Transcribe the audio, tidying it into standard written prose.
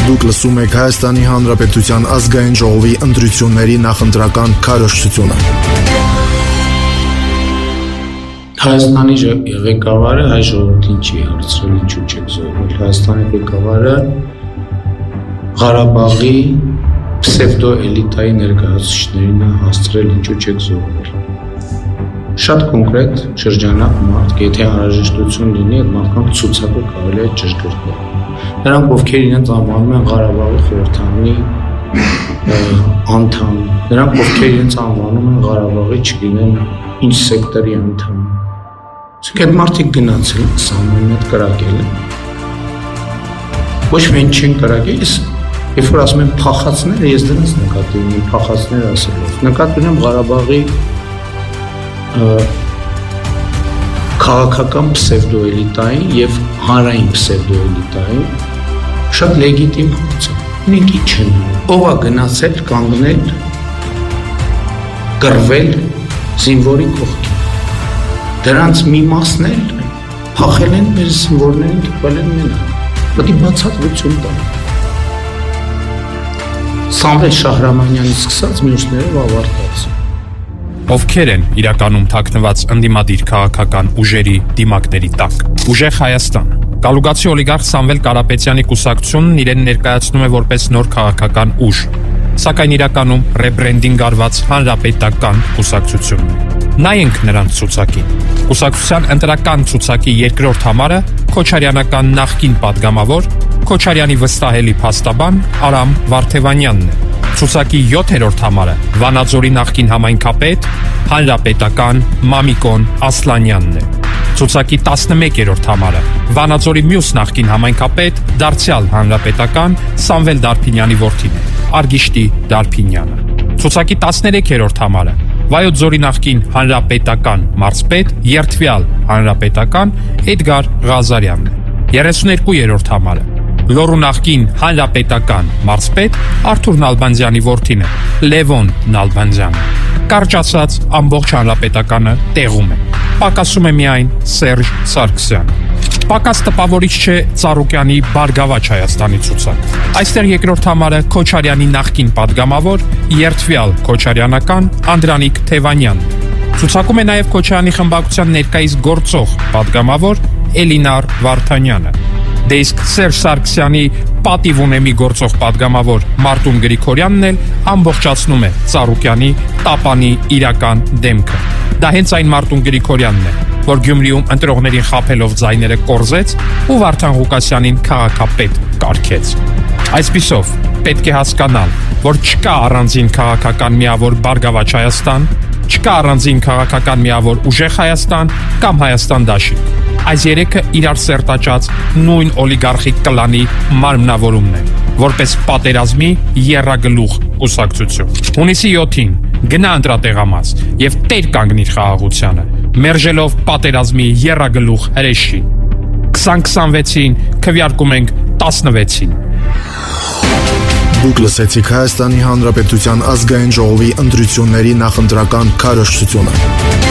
Դուք լսում եք Հայաստանի Հանրապետության ազգային ժողովի ընտրությունների նախընտրական քարոզչությունը։ Հայաստանի ղեկավարը հայ ժողովրդին չի հարցրել ինչու չեք զոհվել։ Հայաստանի ղեկավարը Ղարաբաղի պսևդո էլիտայի ներկայացուցիչներին է հասցրել ինչու չեք զոհվել։ Շատ կոնկրետ շրջանակ մարդ, եթե անհրաժեշտություն լինի, այդ մարդկանց ցուցակը կարելի է ճշգրտել։ Նրանք, ովքեր իրենց անվանում են Ղարաբաղի խորհրդարանի անդամ, նրանք, ովքեր իրենց անվանում են Ղարաբաղի, չգիտեմ, ինչ սեկտորի անդամ։ Իսկ այդ մարդիկ գնացել են, սահմանն հետ կրակել են։ Ոչ միայն չեն կրակել, երբ որ ասում են փախածները, ես դրանց նկատի ունեմ, փախածներ ասելով։ Նկատի ունեմ Ղարաբաղի քաղաքական պսևդոէլիտային եւ հանրային պսևդոէլիտային շատ լեգիտիմ հարց է։ Մենք ինչ են, ով է գնացել կանգնել, կռվել զինվորի կողքին։ Դրանց մի մասն էլ փախել են մեր զինվորներին, թողել են մենակ։ Պետք է բացատրություն տալ։ Սամվել Շահրամանյանից սկսած մյուսները ավարտած։ Ովքեր են իրականում թաքնված ընդդիմադիր քաղաքական ուժերի դիմակների տակ։ Ուժեղ Հայաստան։ Գալուգացի օլիգարխ Սամվել Կարապետյանի կուսակցությունն իրեն ներկայացնում է որպես նոր քաղաքական ուժ, սակայն իրականում ռեբրենդինգ արված հանրապետական կուսակցություն։ Նայենք նրանց ցուցակին։ Կուսակցության ընտրական ցուցակի երկրորդ համարը Քոչարյանական նախկին падգամավոր Քոչարյանի վստահելի փաստաբան Արամ Վարդևանյանն է։ Ցուցակի 7-րդ համարը Վանաձորի նախկին համայնքապետ հանրապետական Մամիկոն Ասլանյանն է։ Ցուցակի 11-րդ համարը Վանաձորի մյուս նախկին համայնքապետ դարձյալ հանրապետական Սամվել Դարփինյանի որդին է, Արգիշտի Դարփինյանը։ Ցուցակի 13-րդ համարը Վայոց ձորի նախկին հանրապետական մարզպետ երդվյալ հանրապետական Էդգար Ղազարյանն է։ 32-րդ համարը Լոռու նախկին հանրապետական մարզպետ Արթուր Նալբանդյանի որդին է, Լևոն Նալբանդյանը։ Կարճ ասած, ամբողջ հանրապետականը տեղում է։ Պակասում է միայն Սերժ Սարգսյանը։ Պակաս տպավորիչ չէ Ծառուկյանի Բարգավաճ Հայաստանի ցուցակ։ Այստեղ երկրորդ համարը Քոչարյանի նախկին падգամավոր երդվյալ քոչարյանական Անդրանիկ Թևանյանն է։ Ցուցակում է նաև Քոչարյանի խմբակցության ներկայիս գործող падգամավոր Էլինար Վարդանյանը։ Դե իսկ Սերժ Սարգսյանի պատիվ ունեմի գործող падգամավոր Մարտուն Գրիգորյանն էլ ամբողջացնում է Ծառուկյանի տապանի իրական դեմքը։ Դա հենց այն Մարտուն Գրիգորյանն է, որ Գյումրիում ընտրողներին խաբելով ձայները կորզեց ու Վարդան Ղուկասյանին քաղաքապետ կարգեց։ Այսպիսով, պետք է հասկանալ, որ չկա առանձին քաղաքական միավոր Բարգավաճ Հայաստան, չկա առանձին քաղաքական միավոր Ուժեղ Հայաստան կամ Հայաստան դաշինք։ Այս երեքը իրար սերտաճած նույն օլիգարխիկ կլանի մարմնավորումն է, որպես պատերազմի եռագլուխ կուսակցություն։ Հունիսի 7-ին գնա ընտրատեղամաս եւ տեր կանգնիր խաղաղությանը, մերժելով պատերազմի եռագլուխ հրեշին։ 2026-ին քվեարկում ենք 16-ին։ Դուք լսեցիք Հայաստանի Հանրապետության ազգային ժողովի ընտրությունների նախընտրական քարոզչությունը։